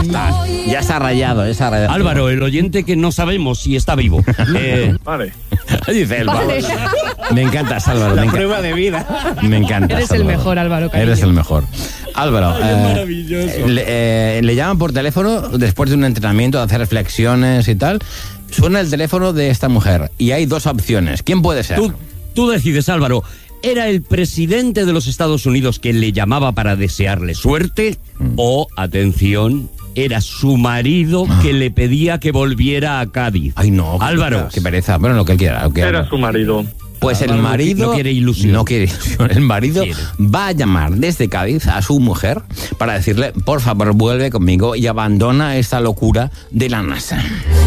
Ya está rayado. Álvaro, el oyente que no sabemos si está vivo. Vale. Dice el Vale. Me encantas, Álvaro. La prueba de vida. Me encanta. Eres el mejor, Álvaro, cariño. Eres el mejor. Álvaro, maravilloso. le llaman por teléfono después de un entrenamiento, de hacer reflexiones y tal. Suena el teléfono de esta mujer y hay dos opciones. ¿Quién puede ser? Tú decides, Álvaro. ¿Era el presidente de los Estados Unidos que le llamaba para desearle suerte? O, atención, era su marido que le pedía que volviera a Cádiz. Ay, no. Álvaro. Qué pereza. Bueno, lo que él quiera. Era su marido. Pues el Álvaro marido no quiere ilusión. No quiere ilusión. El marido va a llamar desde Cádiz a su mujer para decirle, por favor, vuelve conmigo y abandona esta locura de la NASA.